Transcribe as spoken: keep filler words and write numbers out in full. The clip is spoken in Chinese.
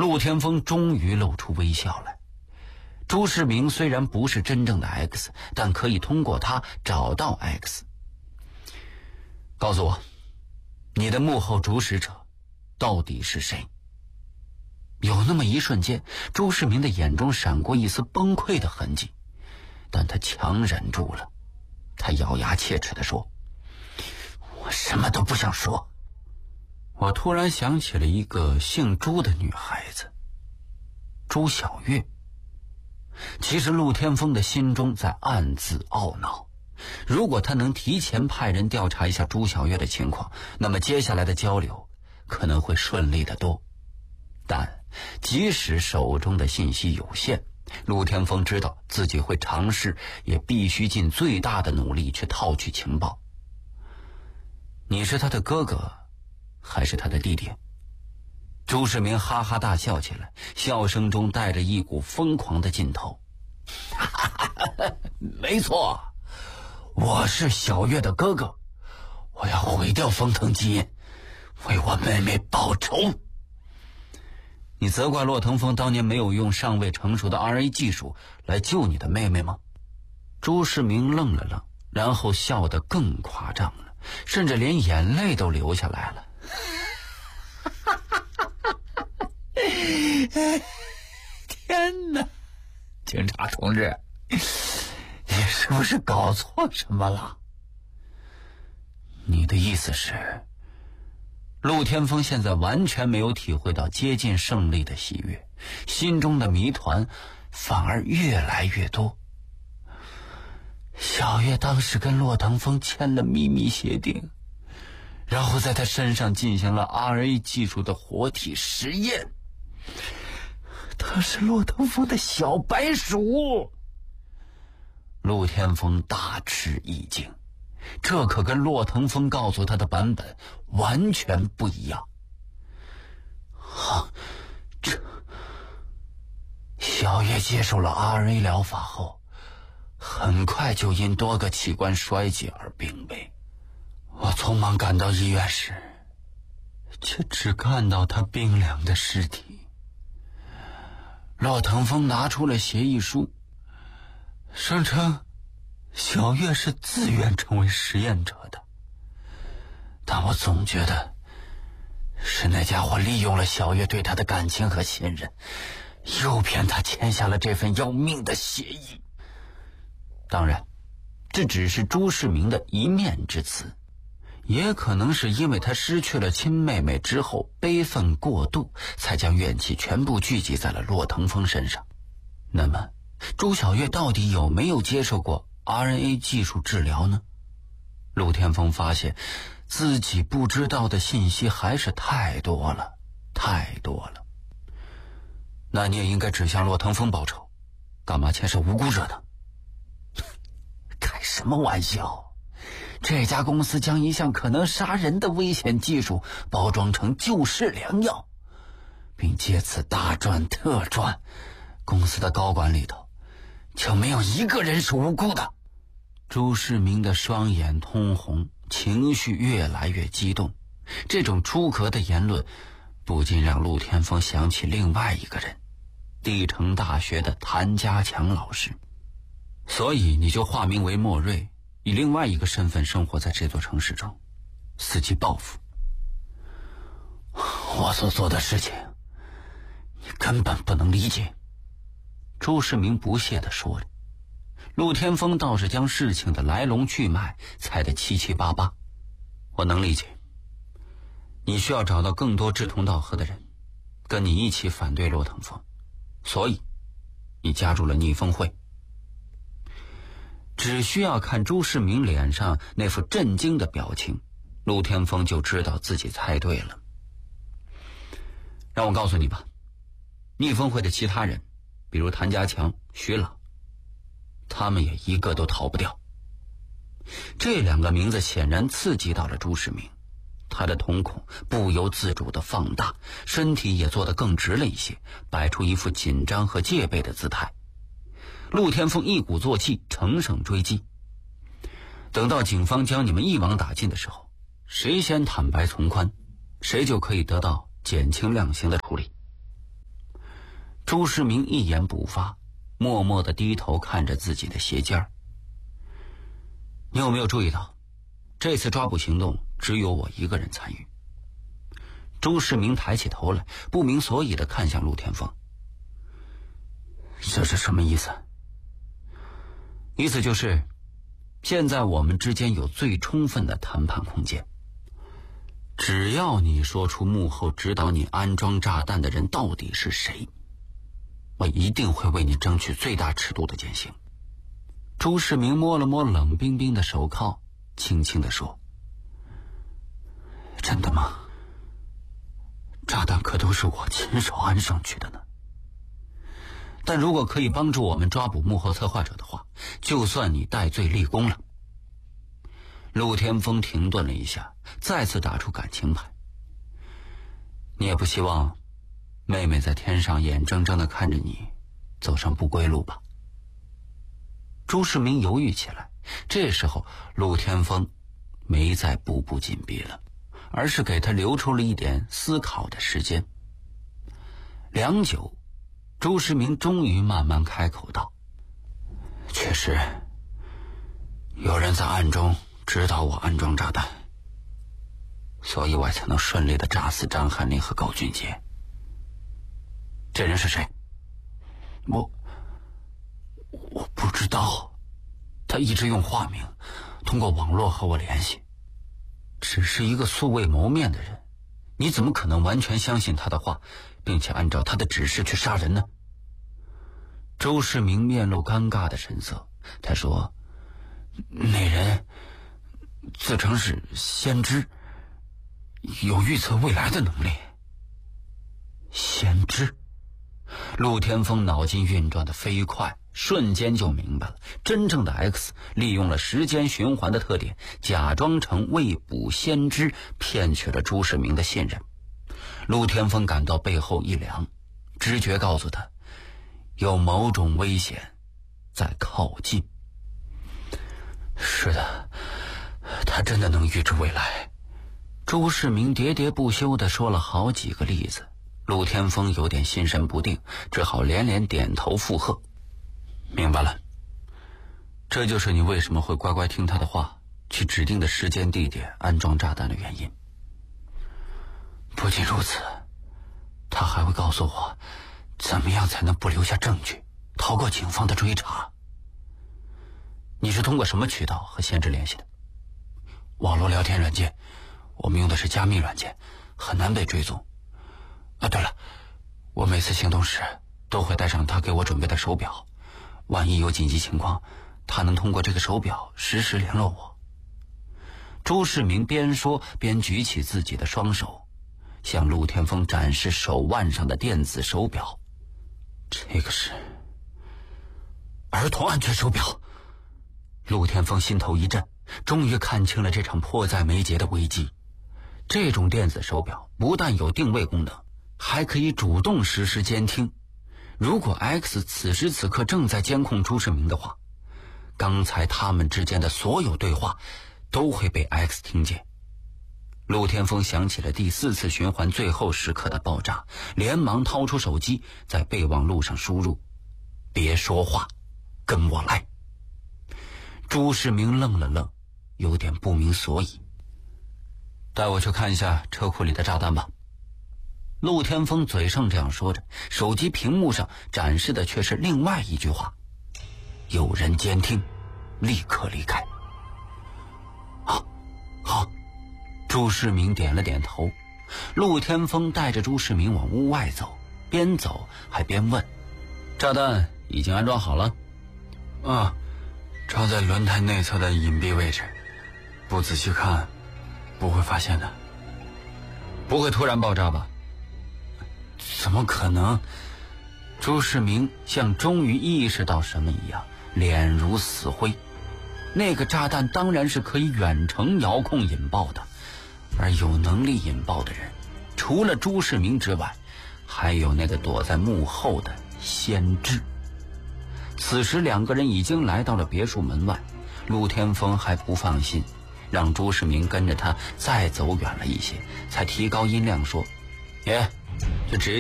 陆天风终于露出微笑来。朱世明虽然不是真正的 X， 但可以通过他找到 X。 告诉我，你的幕后主使者到底是谁？有那么一瞬间，朱世明的眼中闪过一丝崩溃的痕迹，但他强忍住了。他咬牙切齿地说：我什么都不想说。我突然想起了一个姓朱的女孩子，朱小月。其实陆天风的心中在暗自懊恼，如果他能提前派人调查一下朱小月的情况，那么接下来的交流可能会顺利得多。但即使手中的信息有限，陆天风知道自己会尝试，也必须尽最大的努力去套取情报。你是他的哥哥还是他的弟弟？朱世明哈哈大笑起来，笑声中带着一股疯狂的劲头。没错，我是小月的哥哥，我要毁掉风腾基因，为我妹妹报仇。你责怪骆腾风当年没有用尚未成熟的 R A 技术来救你的妹妹吗？朱世明愣了愣，然后笑得更夸张了，甚至连眼泪都流下来了。天哪，警察同志，你是不是搞错什么了？你的意思是，陆天风现在完全没有体会到接近胜利的喜悦，心中的谜团反而越来越多。小月当时跟骆腾风签了秘密协定，然后在他身上进行了 R A 技术的活体实验。他是骆腾风的小白鼠。陆天风大吃一惊，这可跟骆腾风告诉他的版本完全不一样。啊，这小月接受了 R A 疗法后，很快就因多个器官衰竭而病危。我匆忙赶到医院时，却只看到他冰凉的尸体。骆腾风拿出了协议书，声称小月是自愿成为实验者的，但我总觉得是那家伙利用了小月对他的感情和信任，诱骗他签下了这份要命的协议。当然，这只是朱世明的一面之词，也可能是因为他失去了亲妹妹之后悲愤过度，才将怨气全部聚集在了骆腾风身上。那么朱小月到底有没有接受过 R N A 技术治疗呢？陆天风发现自己不知道的信息还是太多了，太多了。那你也应该指向骆腾风报仇，干嘛牵涉无辜者呢？开什么玩笑！这家公司将一项可能杀人的危险技术包装成救世良药，并借此大赚特赚，公司的高管里头就没有一个人是无辜的。朱世明的双眼通红，情绪越来越激动。这种出格的言论不禁让陆天风想起另外一个人，帝城大学的谭家强老师。所以你就化名为莫瑞，以另外一个身份生活在这座城市中，伺机报复。我所做的事情你根本不能理解。朱世明不屑地说着。陆天风倒是将事情的来龙去脉猜得七七八八。我能理解，你需要找到更多志同道合的人跟你一起反对骆腾风，所以你加入了逆风会。只需要看朱世明脸上那副震惊的表情，陆天风就知道自己猜对了。让我告诉你吧，逆风会的其他人，比如谭家强、徐朗，他们也一个都逃不掉。这两个名字显然刺激到了朱世明，他的瞳孔不由自主地放大，身体也做得更直了一些，摆出一副紧张和戒备的姿态。陆天风一鼓作气，乘胜追击。等到警方将你们一网打尽的时候，谁先坦白从宽，谁就可以得到减轻量刑的处理。 朱世民一言不发，默默地低头看着自己的鞋尖儿。你有没有注意到，这次抓捕行动只有我一个人参与？朱世民抬起头来，不明所以地看向陆天风。这是什么意思？意思就是，现在我们之间有最充分的谈判空间。只要你说出幕后指导你安装炸弹的人到底是谁，我一定会为你争取最大尺度的减刑。朱世民摸了摸冷冰冰的手铐，轻轻地说：真的吗？炸弹可都是我亲手安上去的呢。但如果可以帮助我们抓捕幕后策划者的话，就算你戴罪立功了。陆天风停顿了一下，再次打出感情牌。你也不希望妹妹在天上眼睁睁地看着你走上不归路吧？朱世民犹豫起来，这时候陆天风没再步步紧逼了，而是给他留出了一点思考的时间。良久，朱世民终于慢慢开口道：确实有人在暗中指导我安装炸弹，所以我才能顺利地炸死张翰林和高俊杰。这人是谁？我我不知道，他一直用化名通过网络和我联系。只是一个素未谋面的人，你怎么可能完全相信他的话，并且按照他的指示去杀人呢？周世明面露尴尬的神色，他说：那人自称是先知，有预测未来的能力。先知？陆天风脑筋运转的飞快，瞬间就明白了，真正的 X 利用了时间循环的特点，假装成未卜先知，骗取了朱世明的信任。陆天风感到背后一凉，直觉告诉他有某种危险在靠近。是的，他真的能预知未来。朱世明喋喋不休地说了好几个例子，陆天风有点心神不定，只好连连点头附和。明白了，这就是你为什么会乖乖听他的话，去指定的时间地点安装炸弹的原因。不仅如此，他还会告诉我怎么样才能不留下证据，逃过警方的追查。你是通过什么渠道和先知联系的？网络聊天软件，我们用的是加密软件，很难被追踪。啊，对了，我每次行动时都会带上他给我准备的手表，万一有紧急情况，他能通过这个手表实时联络我。朱世明边说边举起自己的双手，向陆天风展示手腕上的电子手表。这个是儿童安全手表。陆天风心头一震，终于看清了这场迫在眉睫的危机。这种电子手表不但有定位功能，还可以主动实施监听。如果 X 此时此刻正在监控朱世明的话，刚才他们之间的所有对话都会被 X 听见。陆天风想起了第四次循环最后时刻的爆炸，连忙掏出手机，在备忘录上输入：别说话，跟我来。朱世明愣了愣，有点不明所以。带我去看一下车库里的炸弹吧。陆天风嘴上这样说着，手机屏幕上展示的却是另外一句话：有人监听，立刻离开。好，好。朱世明点了点头。陆天风带着朱世明往屋外走，边走还边问：炸弹已经安装好了？啊，装在轮胎内侧的隐蔽位置，不仔细看不会发现的。不会突然爆炸吧？怎么可能？朱世明像终于意识到什么一样，脸如死灰。那个炸弹当然是可以远程遥控引爆的，而有能力引爆的人，除了朱世明之外，还有那个躲在幕后的先知。此时两个人已经来到了别墅门外，陆天风还不放心，让朱世明跟着他再走远了一些，才提高音量说：爷，这直